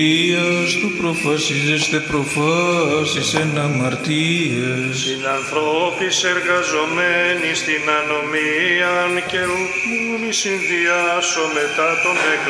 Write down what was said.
του προφασίζεστε προφάσεις εν αμαρτίες. Συνανθρώπης εργαζομένοι στην ανομίαν και ουκ μη συνδυάσω μετά των